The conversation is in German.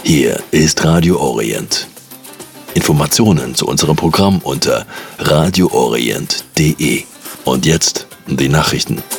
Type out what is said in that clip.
Hier ist Radio Orient. Informationen zu unserem Programm unter radioorient.de. Und jetzt die Nachrichten.